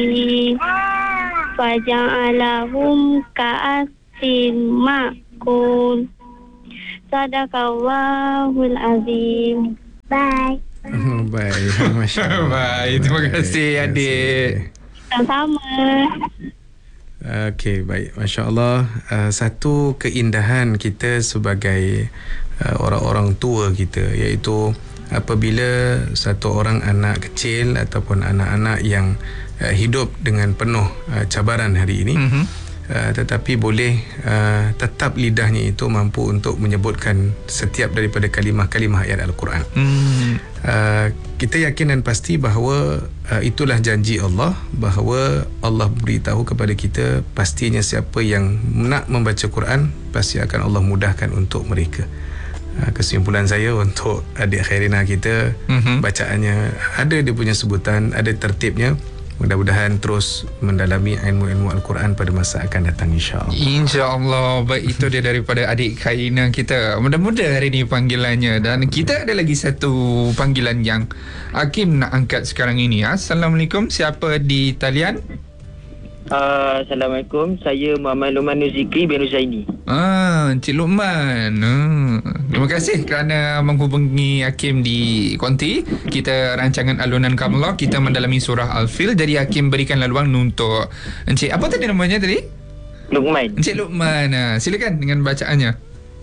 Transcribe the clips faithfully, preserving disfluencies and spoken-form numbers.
faja'alahum ka'asin ma'kul. Sadaqallahul azim. Bye. Oh, baik. Masya Allah. Baik, terima kasih adik. Sama-sama. Okey, baik. Masya Allah. Uh, satu keindahan kita sebagai uh, orang-orang tua kita, iaitu apabila satu orang anak kecil ataupun anak-anak yang uh, hidup dengan penuh uh, cabaran hari ini, mm-hmm. uh, tetapi boleh uh, tetap lidahnya itu mampu untuk menyebutkan setiap daripada kalimah-kalimah ayat Al-Quran. Mm. Uh, kita yakin dan pasti bahawa uh, itulah janji Allah, bahawa Allah beritahu kepada kita pastinya siapa yang nak membaca Quran pasti akan Allah mudahkan untuk mereka. Uh, kesimpulan saya untuk adik Khairina kita, mm-hmm. bacaannya ada dia punya sebutan, ada tertibnya. Mudah-mudahan terus mendalami ilmu-ilmu Al-Quran pada masa akan datang, insya-Allah. Insya-Allah. Baik, itu dia daripada adik Khairina kita. Mudah-mudahan hari ini panggilannya, dan kita ada lagi satu panggilan yang Hakim nak angkat sekarang ini. Assalamualaikum, siapa di talian? Uh, Assalamualaikum, saya Muhammad Luqman Nuzikri bin Ruzaini. Ah, Encik Luqman. Ah, terima kasih kerana menghubungi Hakim di Konti. Kita rancangan Alunan Kalamullah, kita mendalami surah Al-Fil. Jadi Hakim berikan laluan untuk Encik, apa tadi namanya tadi? Luqman. Encik Luqman. Ah, silakan dengan bacaannya.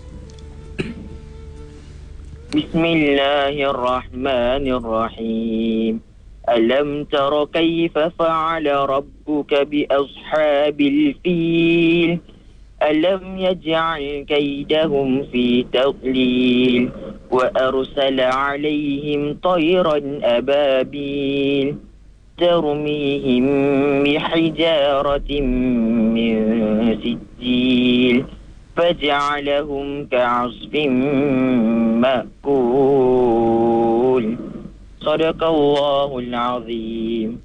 Bismillahirrahmanirrahim. Alam tara kaifa fa'ala rabbuka bi ashabil fil. Alam yaj'al kaidahum fi tadlil wa arsala 'alayhim tayran ababil tarmihim bihijaratin min sijil faj'alahum ka'asfin ma'kul. Sadaqallahul azim.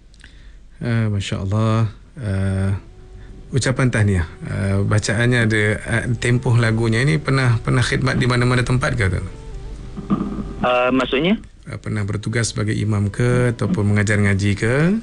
Uh, Masya Allah. Uh, ucapan tahniah. Uh, bacaannya ada uh, tempoh lagunya ini pernah pernah khidmat di mana-mana tempat ke? Uh, maksudnya? Uh, pernah bertugas sebagai imam ke ataupun mengajar ngaji ke?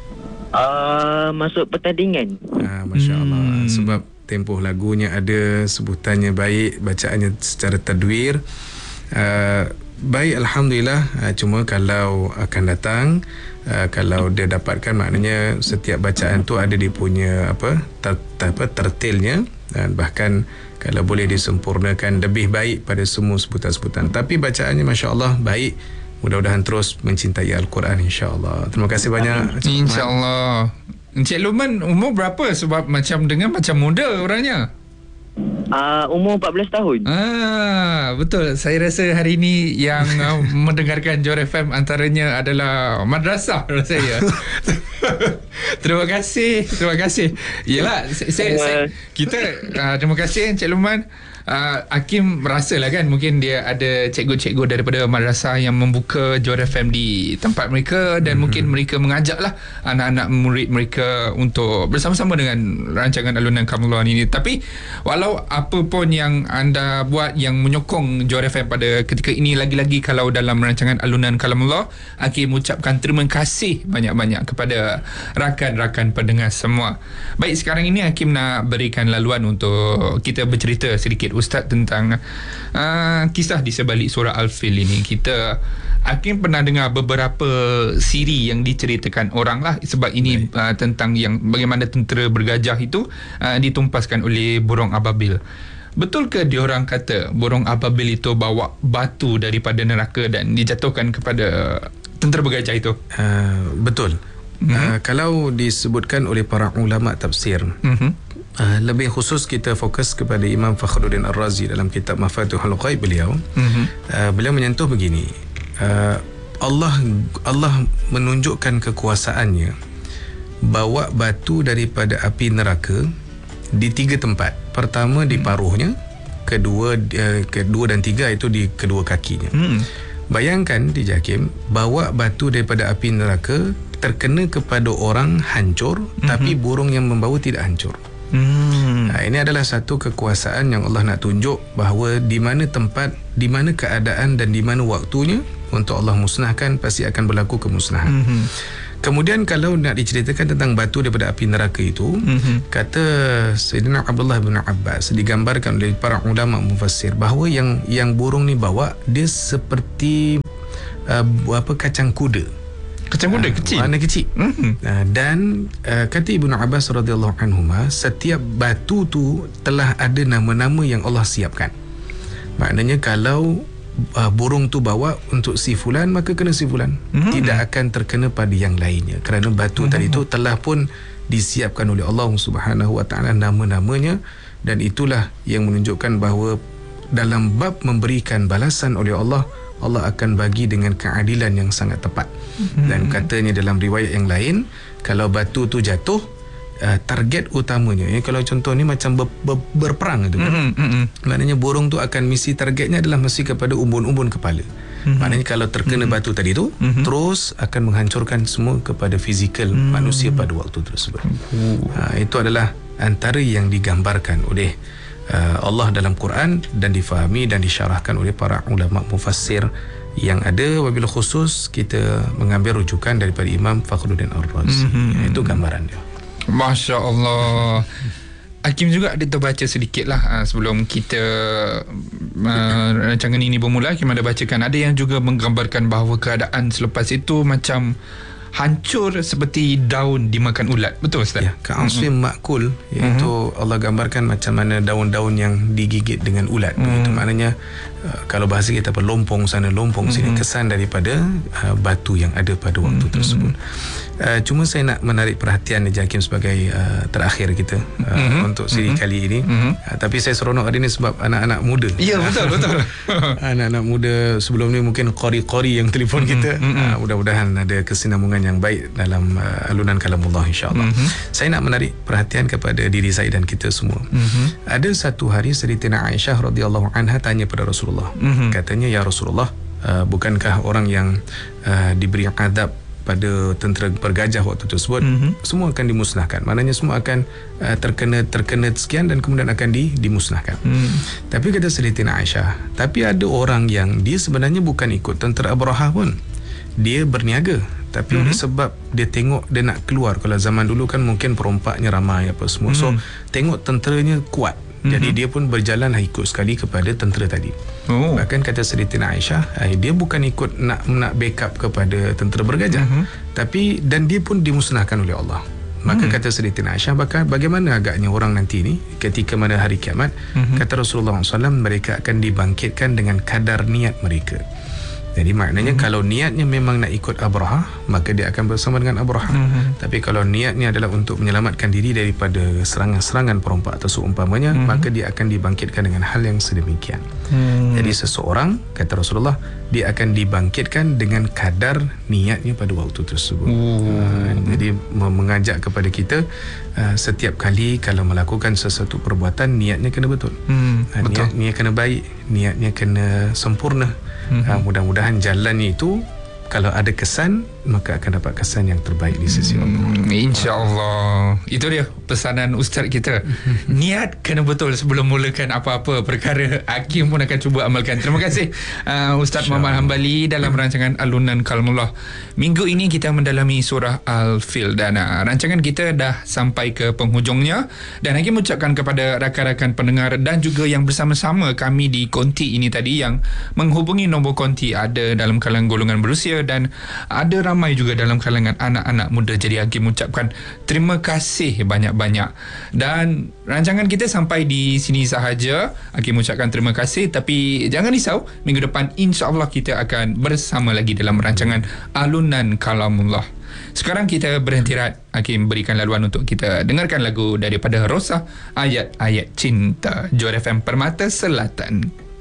Uh, masuk pertandingan. Uh, Masya Allah. Hmm. Sebab tempoh lagunya ada, sebutannya baik, bacaannya secara tadwir. Uh, Baik, Alhamdulillah. uh, Cuma kalau akan datang, uh, kalau dia dapatkan, maknanya setiap bacaan tu ada dia punya apa, ter, ter, apa tertilnya, dan bahkan kalau boleh disempurnakan lebih baik pada semua sebutan-sebutan. Tapi bacaannya Masya Allah baik. Mudah-mudahan terus mencintai Al-Quran, insya-Allah. Terima kasih banyak. Insya-Allah. Encik Luqman umur berapa? Sebab macam dengar macam muda orangnya. Uh, umur empat belas tahun. Ah, betul. Saya rasa hari ini yang uh, mendengarkan Johor F M antaranya adalah madrasah saya. Terima kasih. Terima kasih. Yalah, saya, saya, saya kita uh, terima kasih Encik Luqman. Uh, Hakim merasalah kan mungkin dia ada cikgu-cikgu daripada madrasah yang membuka Johor F M di tempat mereka, dan mm-hmm. mungkin mereka mengajaklah anak-anak murid mereka untuk bersama-sama dengan rancangan Alunan Kalamullah ini. Tapi walau apa pun yang anda buat yang menyokong Johor F M pada ketika ini, lagi-lagi kalau dalam rancangan Alunan Kalamullah, Hakim mengucapkan terima kasih banyak-banyak kepada rakan-rakan pendengar semua. Baik, sekarang ini Hakim nak berikan laluan untuk kita bercerita sedikit Ustaz tentang uh, kisah di sebalik surah Al-Fil ini. Kita Hakim pernah dengar beberapa siri yang diceritakan orang lah, sebab ini uh, tentang yang bagaimana tentera bergajah itu uh, ditumpaskan oleh burung ababil. Betul ke diorang kata burung ababil itu bawa batu daripada neraka dan dijatuhkan kepada tentera bergajah itu? Uh, betul. Mm-hmm. Uh, kalau disebutkan oleh para ulama tafsir, mm-hmm. Uh, lebih khusus kita fokus kepada Imam Fakhruddin Ar-Razi dalam kitab Mafatihul Ghaib beliau. Mm-hmm. Uh, beliau menyentuh begini. Uh, Allah Allah menunjukkan kekuasaannya bawa batu daripada api neraka di tiga tempat. Pertama di paruhnya, kedua uh, kedua dan tiga itu di kedua kakinya. Mm. Bayangkan di Hakim, bawa batu daripada api neraka terkena kepada orang hancur, mm-hmm. tapi burung yang membawa tidak hancur. Hmm. Nah, ini adalah satu kekuasaan yang Allah nak tunjuk bahawa di mana tempat, di mana keadaan dan di mana waktunya untuk Allah musnahkan, pasti akan berlaku kemusnahan. Hmm. Kemudian kalau nak diceritakan tentang batu daripada api neraka itu, mm-hmm. kata Sayyidina Abdullah bin Abbas, digambarkan oleh para ulama mufassir bahawa yang yang burung ni bawa dia seperti uh, apa kacang kuda. Kacang kuda uh, kecil. Warna kecil. Mm-hmm. Uh, dan uh, kata Ibnu Abbas radhiyallahu anhuma, setiap batu tu telah ada nama-nama yang Allah siapkan. Maknanya kalau Uh, burung tu bawa untuk si fulan, maka kena si fulan, mm-hmm. tidak akan terkena pada yang lainnya, kerana batu mm-hmm. tadi tu telah pun disiapkan oleh Allah Subhanahu Wa Taala nama-namanya. Dan itulah yang menunjukkan bahawa dalam bab memberikan balasan oleh Allah, Allah akan bagi dengan keadilan yang sangat tepat. Mm-hmm. Dan katanya dalam riwayat yang lain, kalau batu tu jatuh, Uh, target utamanya, ya, kalau contoh ni macam ber, ber, berperang itu kan, mm-hmm, mm-hmm. maknanya burung tu akan misi targetnya adalah mesti kepada umbun-umbun kepala. Mm-hmm. Maknanya kalau terkena mm-hmm. batu tadi tu, mm-hmm. terus akan menghancurkan semua kepada fizikal mm-hmm. manusia pada waktu tersebut. Mm-hmm. uh, itu adalah antara yang digambarkan oleh uh, Allah dalam Quran dan difahami dan disyarahkan oleh para ulama mufassir yang ada. Wabil khusus kita mengambil rujukan daripada Imam Fakhruddin Ar-Razi. Mm-hmm. Itu gambaran dia. Masya Allah. Hakim juga ada terbaca sedikit lah uh, sebelum kita uh, rancangan ini bermula. Hakim ada bacakan, ada yang juga menggambarkan bahawa keadaan selepas itu macam hancur seperti daun dimakan ulat. Betul Ustaz? Ya, ka'asfin mm-hmm. ma'kul, iaitu mm-hmm. Allah gambarkan macam mana daun-daun yang digigit dengan ulat. Mm-hmm. Itu maknanya uh, kalau bahasa kita apa, lompong sana lompong mm-hmm. sini, kesan daripada uh, batu yang ada pada waktu mm-hmm. tersebut. Uh, cuma saya nak menarik perhatian Encik Hakim sebagai uh, terakhir kita uh, mm-hmm. untuk siri mm-hmm. kali ini. Mm-hmm. Uh, tapi saya seronok hari ini sebab anak-anak muda. Ya, betul betul. Anak-anak muda sebelum ni mungkin qori-qori yang telefon mm-hmm. kita. Mm-hmm. Uh, mudah-mudahan ada kesinambungan yang baik dalam uh, alunan kalamullah, insya-Allah. Mm-hmm. Saya nak menarik perhatian kepada diri saya dan kita semua. Mm-hmm. Ada satu hari Sayyidatina Aisyah radhiyallahu anha tanya pada Rasulullah. Mm-hmm. Katanya, ya Rasulullah, uh, bukankah orang yang uh, diberi adab pada tentera bergajah waktu tersebut, mm-hmm. semua akan dimusnahkan? Maknanya semua akan uh, terkena terkena sekian dan kemudian akan di, dimusnahkan. Mm. Tapi kata Sayyidatina Aisyah, tapi ada orang yang dia sebenarnya bukan ikut tentera Abrahah pun, dia berniaga, tapi mm-hmm. oleh sebab dia tengok dia nak keluar. Kalau zaman dulu kan mungkin perompaknya ramai apa semua, mm-hmm. so tengok tenteranya kuat, mm-hmm. jadi dia pun berjalan ikut sekali kepada tentera tadi. Oh. Bahkan kata Sayyidatina Aisyah, eh, dia bukan ikut nak nak backup kepada tentera bergajah, mm-hmm. tapi dan dia pun dimusnahkan oleh Allah. Maka mm-hmm. kata Sayyidatina Aisyah, bahkan bagaimana agaknya orang nanti ni ketika mana hari kiamat, mm-hmm. kata Rasulullah sallallahu alaihi wasallam, mereka akan dibangkitkan dengan kadar niat mereka. Jadi maknanya mm-hmm. kalau niatnya memang nak ikut Abrahah, maka dia akan bersama dengan Abrahah. Mm-hmm. Tapi kalau niatnya adalah untuk menyelamatkan diri daripada serangan-serangan perompak atau seumpamanya, mm-hmm. maka dia akan dibangkitkan dengan hal yang sedemikian. Mm-hmm. Jadi seseorang, kata Rasulullah, dia akan dibangkitkan dengan kadar niatnya pada waktu tersebut. Mm-hmm. Uh, jadi mengajak kepada kita, uh, setiap kali kalau melakukan sesuatu perbuatan, niatnya kena betul. Mm, uh, betul. Niat, niat kena baik, niatnya kena sempurna. Mm-hmm. Uh, mudah-mudahan jalannya itu, kalau ada kesan, maka akan dapat kesan yang terbaik di sisi Allah. Hmm, InsyaAllah. Itu dia pesanan Ustaz kita. Niat kena betul sebelum mulakan apa-apa perkara. Hakim pun akan cuba amalkan. Terima kasih uh, Ustaz Muhammad Hambali dalam rancangan Alunan Kalamullah. Minggu ini kita mendalami surah Al-Fil, dan uh, rancangan kita dah sampai ke penghujungnya. Dan Hakim ucapkan kepada rakan-rakan pendengar dan juga yang bersama-sama kami di konti ini tadi, yang menghubungi nombor konti ada dalam kalangan golongan berusia dan ada ramai juga dalam kalangan anak-anak muda. Jadi Hakim ucapkan terima kasih banyak-banyak. Dan rancangan kita sampai di sini sahaja. Hakim ucapkan terima kasih, tapi jangan risau, minggu depan insya-Allah kita akan bersama lagi dalam rancangan Alunan Kalamullah. Sekarang kita berhenti rehat. Hakim berikan laluan untuk kita dengarkan lagu daripada Rosa, Ayat-Ayat Cinta, Johor F M Permata Selatan.